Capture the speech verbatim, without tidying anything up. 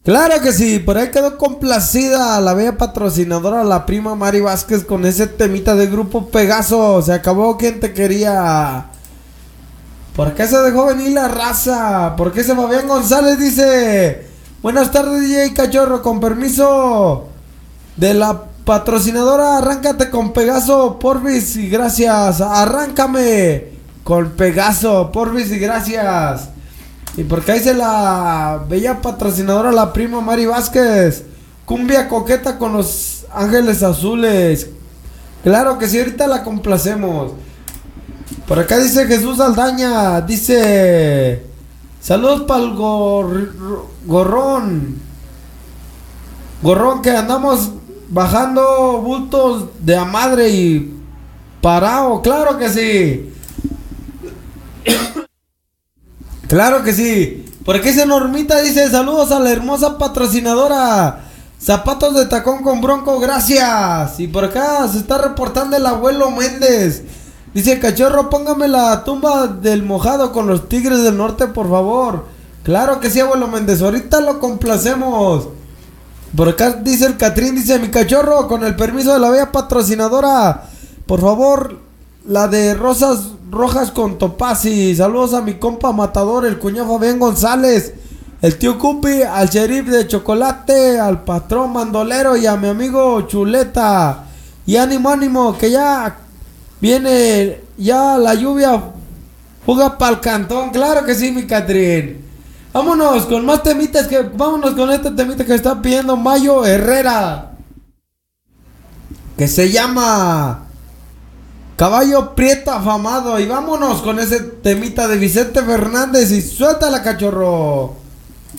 Claro que sí, por ahí quedó complacida la bella patrocinadora, la prima Mari Vázquez, con ese temita de Grupo Pegaso. Se acabó quien te quería. ¿Por qué se dejó venir la raza? ¿Por qué se Fabián González dice: buenas tardes, D J Cachorro, con permiso de la patrocinadora, arráncate con Pegaso, porfis y gracias. Arráncame con Pegaso, porfis y gracias. Y porque dice la bella patrocinadora, la prima Mari Vázquez: cumbia coqueta con los Ángeles Azules. Claro que sí, ahorita la complacemos. Por acá dice Jesús Aldaña, dice: saludos para el gor gorrón. Gorrón, que andamos bajando bultos de a madre y parado. Claro que sí. Claro que sí. Por aquí dice Normita, dice: saludos a la hermosa patrocinadora, zapatos de tacón con bronco, gracias. Y por acá se está reportando el abuelo Méndez. Dice: Cachorro, póngame la tumba del mojado con los Tigres del Norte, por favor. Claro que sí, abuelo Méndez, ahorita lo complacemos. Por acá dice el Catrín, dice: mi cachorro, con el permiso de la bella patrocinadora, por favor, la de rosas rojas con topasi. Saludos a mi compa matador, el cuñado Fabián González, el tío Cupi, al sheriff de chocolate, al patrón mandolero y a mi amigo Chuleta. Y ánimo, ánimo, que ya viene ya la lluvia, fuga para el cantón. Claro que sí, mi Catrín. Vámonos con más temitas, que vámonos con este temita que está pidiendo Mayo Herrera, que se llama Caballo Prieto Afamado. Y vámonos con ese temita de Vicente Fernández y suéltala, cachorro.